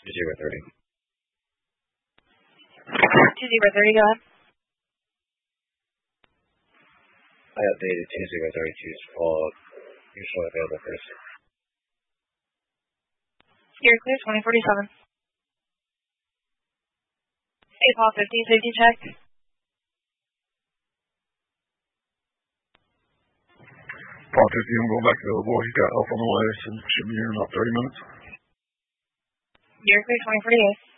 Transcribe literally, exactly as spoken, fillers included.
two zero thirty. two zero thirty, go ahead. I updated two zero thirty-two is full. You're still available first. You're clear, twenty forty-seven. Hey, Paul fifteen, safety check. Paul fifteen, I'm going back available. He's got help on the way, so should be here in about thirty minutes. You're clear, twenty forty-eight.